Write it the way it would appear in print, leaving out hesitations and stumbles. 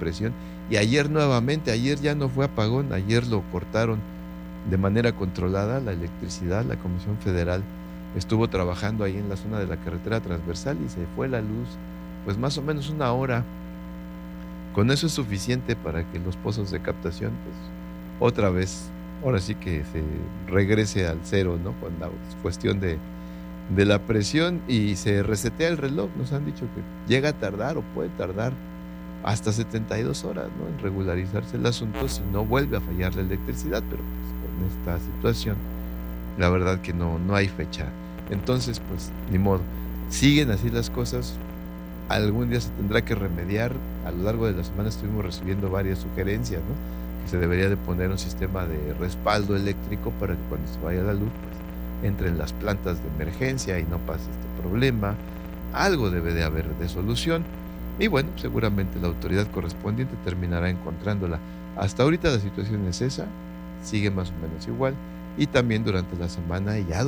presión. Y ayer nuevamente, ayer ya no fue apagón, ayer lo cortaron de manera controlada la electricidad. La Comisión Federal estuvo trabajando ahí en la zona de la carretera transversal y se fue la luz, pues más o menos una hora. Con eso es suficiente para que los pozos de captación, pues otra vez, ahora sí que se regrese al cero, ¿no? Con la cuestión de la presión y se resetea el reloj. Nos han dicho que llega a tardar o puede tardar hasta 72 horas, ¿no? En regularizarse el asunto si no vuelve a fallar la electricidad, pero pues, con esta situación, la verdad que no hay fecha. Entonces, pues, ni modo. Siguen así las cosas. Algún día se tendrá que remediar. A lo largo de la semana estuvimos recibiendo varias sugerencias, ¿no? Que se debería de poner un sistema de respaldo eléctrico para que cuando se vaya la luz, pues, entren las plantas de emergencia y no pase este problema. Algo debe de haber de solución. Y bueno, seguramente la autoridad correspondiente terminará encontrándola. Hasta ahorita la situación es esa, sigue más o menos igual. Y también durante la semana ya